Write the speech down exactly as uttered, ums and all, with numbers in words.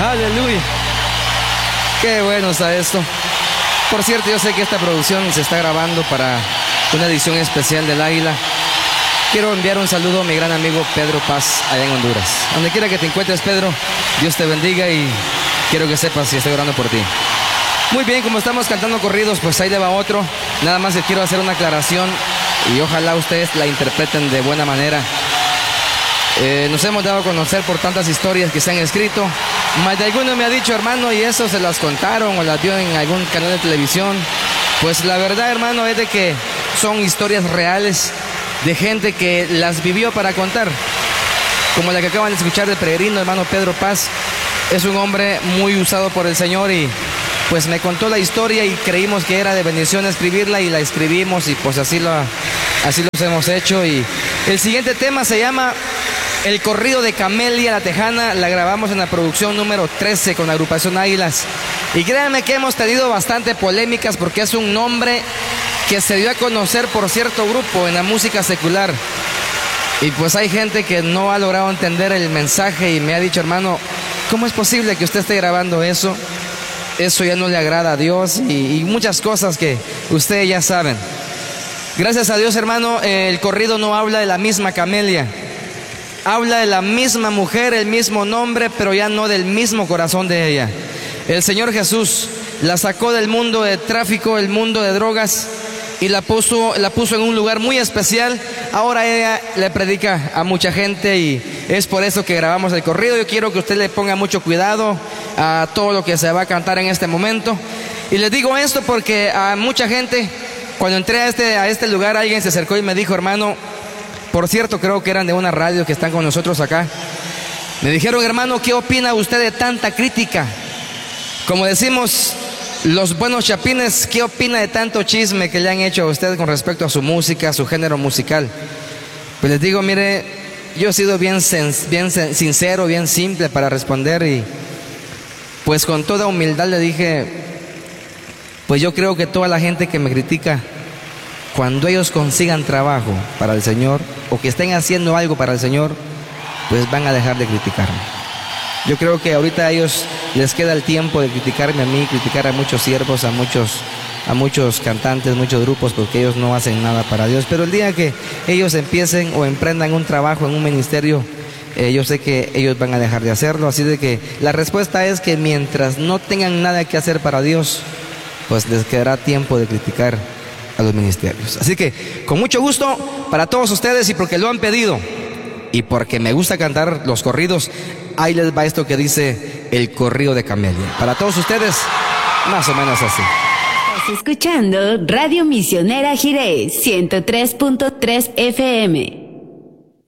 Aleluya. Qué bueno está esto. Por cierto, yo sé que esta producción se está grabando para una edición especial del Águila. Quiero enviar un saludo a mi gran amigo Pedro Paz, allá en Honduras. Donde quiera que te encuentres, Pedro, Dios te bendiga y quiero que sepas si estoy orando por ti. Muy bien, como estamos cantando corridos, pues ahí le va otro. Nada más que quiero hacer una aclaración y ojalá ustedes la interpreten de buena manera. Eh, nos hemos dado a conocer por tantas historias que se han escrito. Más de alguno me ha dicho, hermano, y eso se las contaron o las vio en algún canal de televisión. Pues la verdad, hermano, es de que son historias reales de gente que las vivió para contar. Como la que acaban de escuchar del peregrino, hermano Pedro Paz. Es un hombre muy usado por el Señor y pues me contó la historia y creímos que era de bendición escribirla y la escribimos y pues así lo, así lo hemos hecho. Y el siguiente tema se llama El corrido de Camelia la Tejana. La grabamos en la producción número trece con la agrupación Águilas. Y créanme que hemos tenido bastante polémicas porque es un nombre que se dio a conocer por cierto grupo en la música secular. Y pues hay gente que no ha logrado entender el mensaje y me ha dicho, hermano, ¿cómo es posible que usted esté grabando eso? Eso ya no le agrada a Dios y, y muchas cosas que ustedes ya saben. Gracias a Dios, hermano, el corrido no habla de la misma Camelia. Habla de la misma mujer, el mismo nombre, pero ya no del mismo corazón de ella. El Señor Jesús la sacó del mundo de tráfico, el mundo de drogas, y la puso, la puso en un lugar muy especial. Ahora ella le predica a mucha gente y es por eso que grabamos el corrido. Yo quiero que usted le ponga mucho cuidado a todo lo que se va a cantar en este momento. Y les digo esto porque a mucha gente, cuando entré a este, a este lugar, alguien se acercó y me dijo, hermano, por cierto, creo que eran de una radio que están con nosotros acá. Me dijeron, hermano, ¿qué opina usted de tanta crítica? Como decimos los buenos chapines, ¿qué opina de tanto chisme que le han hecho a usted con respecto a su música, a su género musical? Pues les digo, mire, yo he sido bien, bien sincero, bien simple para responder y pues con toda humildad le dije, pues yo creo que toda la gente que me critica, cuando ellos consigan trabajo para el Señor o que estén haciendo algo para el Señor, pues van a dejar de criticarme. Yo creo que ahorita a ellos les queda el tiempo de criticarme a mí, criticar a muchos siervos, a muchos, a muchos cantantes, muchos grupos, porque ellos no hacen nada para Dios. Pero el día que ellos empiecen o emprendan un trabajo en un ministerio, eh, yo sé que ellos van a dejar de hacerlo. Así de que la respuesta es que mientras no tengan nada que hacer para Dios, pues les quedará tiempo de criticar a los ministerios. Así que con mucho gusto para todos ustedes y porque lo han pedido y porque me gusta cantar los corridos, ahí les va esto que dice el corrido de Camelia. Para todos ustedes, más o menos así. Estás escuchando Radio Misionera Jiré ciento tres punto tres F M.